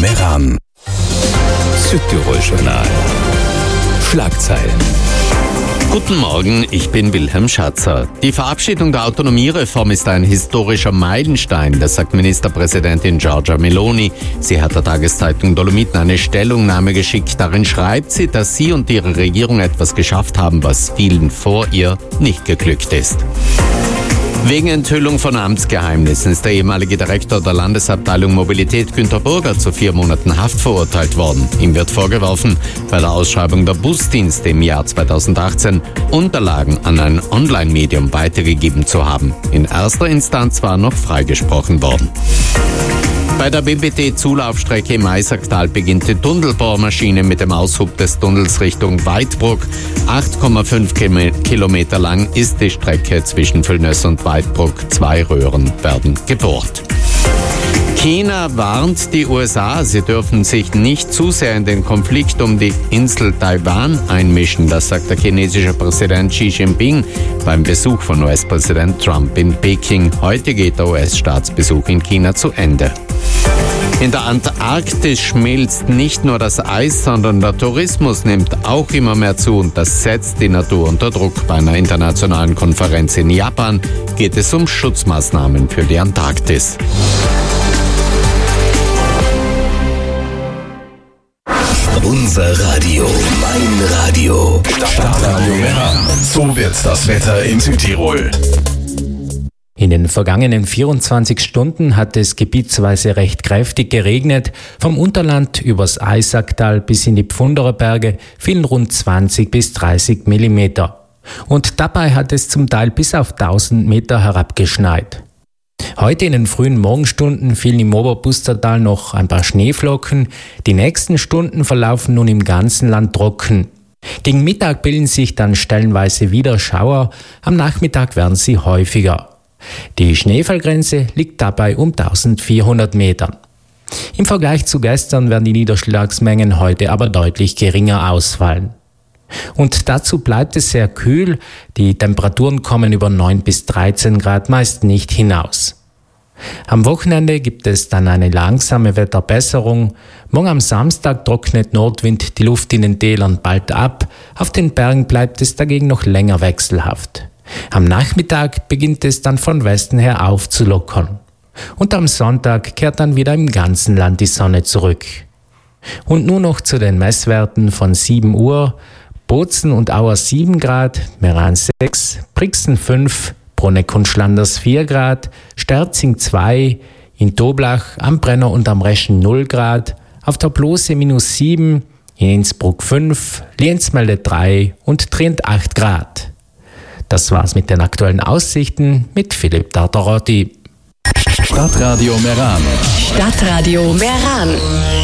Meran. Südtirol-Journal. Schlagzeilen. Guten Morgen, ich bin Wilhelm Schatzer. Die Verabschiedung der Autonomiereform ist ein historischer Meilenstein, das sagt Ministerpräsidentin Giorgia Meloni. Sie hat der Tageszeitung Dolomiten eine Stellungnahme geschickt. Darin schreibt sie, dass sie und ihre Regierung etwas geschafft haben, was vielen vor ihr nicht geglückt ist. Wegen Enthüllung von Amtsgeheimnissen ist der ehemalige Direktor der Landesabteilung Mobilität Günter Burger zu 4 Monaten Haft verurteilt worden. Ihm wird vorgeworfen, bei der Ausschreibung der Busdienste im Jahr 2018 Unterlagen an ein Online-Medium weitergegeben zu haben. In erster Instanz war noch freigesprochen worden. Bei der BBT-Zulaufstrecke im Eisacktal beginnt die Tunnelbohrmaschine mit dem Aushub des Tunnels Richtung Waidbruck. 8,5 Kilometer lang ist die Strecke zwischen Völlnöss und Waidbruck. 2 Röhren werden gebohrt. China warnt die USA, sie dürfen sich nicht zu sehr in den Konflikt um die Insel Taiwan einmischen. Das sagt der chinesische Präsident Xi Jinping beim Besuch von US-Präsident Trump in Peking. Heute geht der US-Staatsbesuch in China zu Ende. In der Antarktis schmilzt nicht nur das Eis, sondern der Tourismus nimmt auch immer mehr zu und das setzt die Natur unter Druck. Bei einer internationalen Konferenz in Japan geht es um Schutzmaßnahmen für die Antarktis. Unser Radio, mein Radio. Stadtradio Meran. So wird das Wetter in Südtirol. In den vergangenen 24 Stunden hat es gebietsweise recht kräftig geregnet. Vom Unterland übers Eisacktal bis in die Pfunderer Berge fielen rund 20 bis 30 Millimeter. Und dabei hat es zum Teil bis auf 1000 Meter herabgeschneit. Heute in den frühen Morgenstunden fielen im Oberpustertal noch ein paar Schneeflocken. Die nächsten Stunden verlaufen nun im ganzen Land trocken. Gegen Mittag bilden sich dann stellenweise wieder Schauer. Am Nachmittag werden sie häufiger. Die Schneefallgrenze liegt dabei um 1400 Metern. Im Vergleich zu gestern werden die Niederschlagsmengen heute aber deutlich geringer ausfallen. Und dazu bleibt es sehr kühl, die Temperaturen kommen über 9 bis 13 Grad meist nicht hinaus. Am Wochenende gibt es dann eine langsame Wetterbesserung. Morgen am Samstag trocknet Nordwind die Luft in den Tälern bald ab, auf den Bergen bleibt es dagegen noch länger wechselhaft. Am Nachmittag beginnt es dann von Westen her aufzulockern. Und am Sonntag kehrt dann wieder im ganzen Land die Sonne zurück. Und nun noch zu den Messwerten von 7 Uhr. Bozen und Auer 7 Grad, Meran 6, Brixen 5, Bruneck und Schlanders 4 Grad, Sterzing 2, in Toblach, am Brenner und am Reschen 0 Grad, auf der Blose -7, in Innsbruck 5, Lenzmelde 3 und Trient 8 Grad. Das war's mit den aktuellen Aussichten mit Philipp Tartarotti. Stadtradio Meran. Stadtradio Meran.